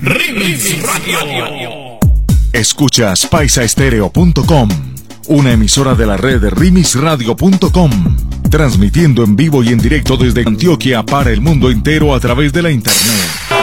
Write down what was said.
Remix Radio. Escuchas paisaestereo.com, una emisora de la red remixradio.com, transmitiendo en vivo y en directo desde Antioquia para el mundo entero a través de la internet.